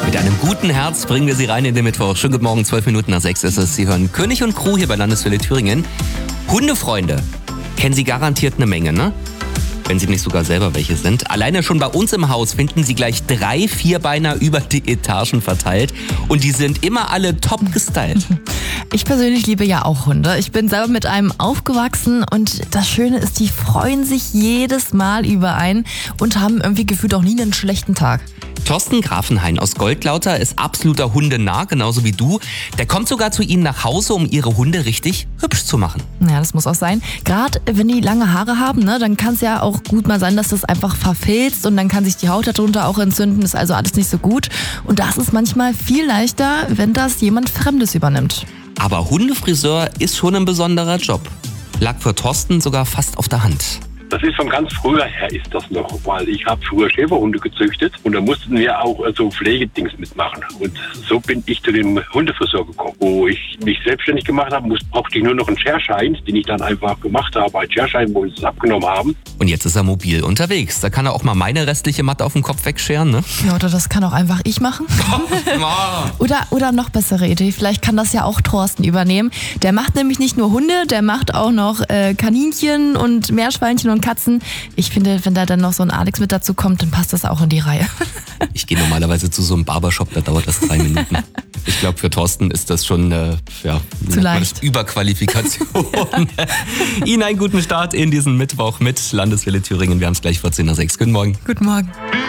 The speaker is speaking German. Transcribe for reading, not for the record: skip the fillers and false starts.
Mit einem guten Herz bringen wir Sie rein in den Mittwoch. Schönen guten Morgen, 12 Minuten nach 6 ist es. Sie hören König und Crew hier bei Landeswelle Thüringen. Hundefreunde kennen Sie garantiert eine Menge, ne? Wenn Sie nicht sogar selber welche sind. Alleine schon bei uns im Haus finden Sie gleich 3 Vierbeiner über die Etagen verteilt. Und die sind immer alle top gestylt. Ich persönlich liebe ja auch Hunde. Ich bin selber mit einem aufgewachsen und das Schöne ist, die freuen sich jedes Mal über einen und haben irgendwie gefühlt auch nie einen schlechten Tag. Thorsten Grafenhain aus Goldlauter ist absoluter Hundenah, genauso wie du. Der kommt sogar zu Ihnen nach Hause, um Ihre Hunde richtig hübsch zu machen. Ja, das muss auch sein. Gerade wenn die lange Haare haben, ne, dann kann es ja auch gut mal sein, dass das einfach verfilzt und dann kann sich die Haut darunter auch entzünden. Ist also alles nicht so gut. Und das ist manchmal viel leichter, wenn das jemand Fremdes übernimmt. Aber Hundefriseur ist schon ein besonderer Job. Lag für Thorsten sogar fast auf der Hand. Das ist von ganz früher her ist das noch, weil ich habe früher Schäferhunde gezüchtet und da mussten wir auch so Pflegedings mitmachen. Und so bin ich zu dem Hundefriseur gekommen. Wo ich mich selbstständig gemacht habe, brauchte ich nur noch einen Shareschein, den ich dann einfach gemacht habe, einen Shareschein, wo wir es abgenommen haben. Und jetzt ist er mobil unterwegs. Da kann er auch mal meine restliche Matte auf dem Kopf wegscheren, ne? Ja, oder das kann auch einfach ich machen. Oder noch bessere Idee, vielleicht kann das ja auch Thorsten übernehmen. Der macht nämlich nicht nur Hunde, der macht auch noch Kaninchen und Meerschweinchen und Katzen. Ich finde, wenn da dann noch so ein Alex mit dazu kommt, dann passt das auch in die Reihe. Ich gehe normalerweise zu so einem Barbershop, da dauert das 3 Minuten. Ich glaube, für Thorsten ist das schon zu leicht. Überqualifikation. Ihnen einen guten Start in diesen Mittwoch mit Landeswelle Thüringen. Wir haben es gleich 14:06. Guten Morgen. Guten Morgen.